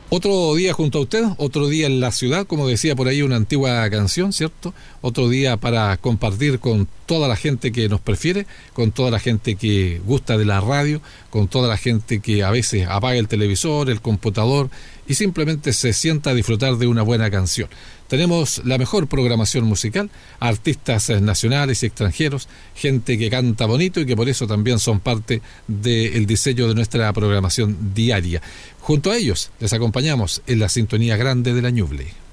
Otro día junto a usted, otro día en la ciudad, como decía por ahí una antigua canción, ¿cierto? Otro día para compartir con toda la gente que nos prefiere, con toda la gente que gusta de la radio, con toda la gente que a veces apaga el televisor, el computador y simplemente se sienta a disfrutar de una buena canción. Tenemos la mejor programación musical, artistas nacionales y extranjeros, gente que canta bonito y que por eso también son parte del diseño de nuestra programación diaria. Junto a ellos les acompañamos en la sintonía grande de la Ñuble.